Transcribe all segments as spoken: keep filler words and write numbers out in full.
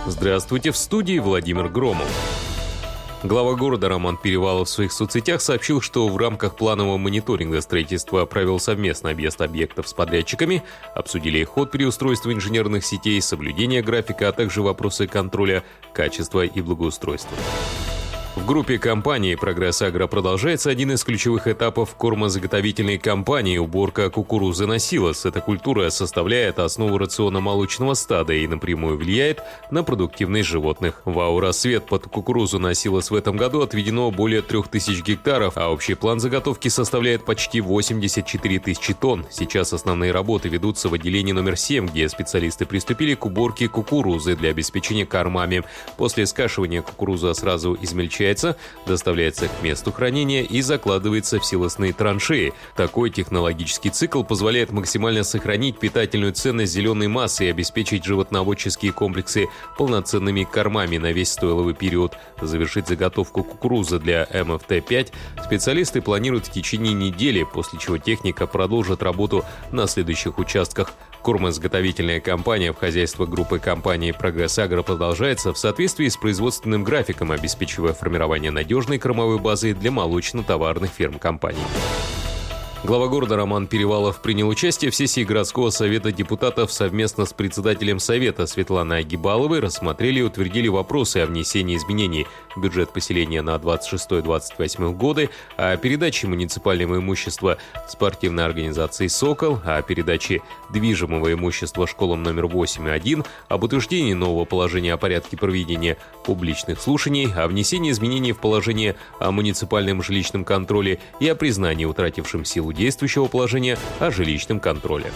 Здравствуйте, в студии Владимир Громов. Глава города Роман Перевалов в своих соцсетях сообщил, что в рамках планового мониторинга строительства провел совместный объезд объектов с подрядчиками, обсудили ход переустройства инженерных сетей, соблюдение графика, а также вопросы контроля качества и благоустройства. В группе компании «Прогресс Агро» продолжается один из ключевых этапов кормозаготовительной кампании – уборка кукурузы на силос. Эта культура составляет основу рациона молочного стада и напрямую влияет на продуктивность животных. В АО «Рассвет» под кукурузу на силос в этом году отведено более трех тысяч гектаров, а общий план заготовки составляет почти восемьдесят четыре тысячи тонн. Сейчас основные работы ведутся в отделении номер семь, где специалисты приступили к уборке кукурузы для обеспечения кормами. После скашивания кукуруза сразу измельчается, доставляется к месту хранения и закладывается в силосные траншеи. Такой технологический цикл позволяет максимально сохранить питательную ценность зеленой массы и обеспечить животноводческие комплексы полноценными кормами на весь стойловый период. Завершить заготовку кукурузы для эм эф тэ пять специалисты планируют в течение недели, после чего техника продолжит работу на следующих участках. Кормозаготовительная кампания в хозяйство группы компании «Прогресс Агро» продолжается в соответствии с производственным графиком, обеспечивая формирование надежной кормовой базы для молочно-товарных ферм компании. Глава города Роман Перевалов принял участие в сессии городского совета депутатов совместно с председателем совета Светланой Агибаловой, рассмотрели и утвердили вопросы о внесении изменений в бюджет поселения на двадцать шестой — двадцать восьмой годы, о передаче муниципального имущества спортивной организации «Сокол», о передаче движимого имущества школам номер восемь и один, об утверждении нового положения о порядке проведения публичных слушаний, о внесении изменений в положение о муниципальном жилищном контроле и о признании утратившим силу действующего положения о жилищном контроле.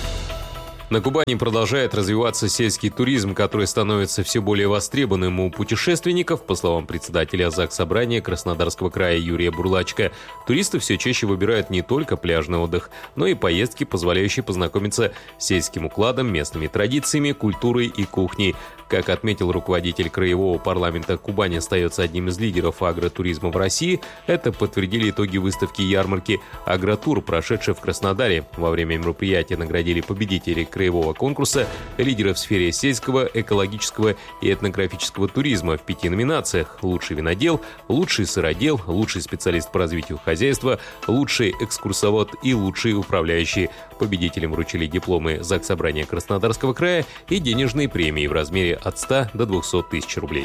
На Кубани продолжает развиваться сельский туризм, который становится все более востребованным у путешественников. По словам председателя Заксобрания Краснодарского края Юрия Бурлачка, туристы все чаще выбирают не только пляжный отдых, но и поездки, позволяющие познакомиться с сельским укладом, местными традициями, культурой и кухней. Как отметил руководитель краевого парламента, Кубань остается одним из лидеров агротуризма в России. Это подтвердили итоги выставки ярмарки «Агротур», прошедшей в Краснодаре. Во время мероприятия наградили победителей краевого конкурса, лидеров в сфере сельского, экологического и этнографического туризма в пяти номинациях: лучший винодел, лучший сыродел, лучший специалист по развитию хозяйства, лучший экскурсовод и лучший управляющий. Победителям вручили дипломы Заксобрания Краснодарского края и денежные премии в размере от ста до двухсот тысяч рублей.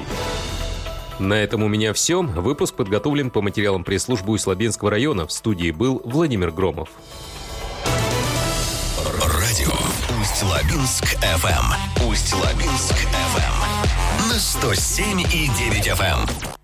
На этом у меня все. Выпуск подготовлен по материалам пресс-службы Услабинского района. В студии был Владимир Громов. Радио Усть-Лабинск эф эм. Усть-Лабинск эф эм. На сто семь и девять эф эм.